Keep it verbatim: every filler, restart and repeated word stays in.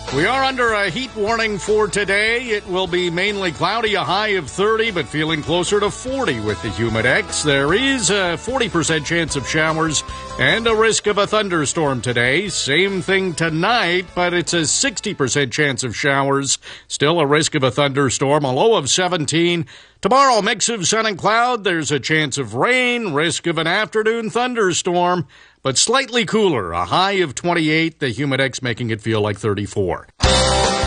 We are under a heat warning for today. It will be mainly cloudy, a high of thirty, but feeling closer to forty with the Humidex. There is a forty percent chance of showers and a risk of a thunderstorm today. Same thing tonight, but it's a sixty percent chance of showers. Still a risk of a thunderstorm, a low of seventeen. Tomorrow, a mix of sun and cloud. There's a chance of rain, risk of an afternoon thunderstorm, but slightly cooler, a high of twenty-eight, the Humidex making it feel like thirty-four.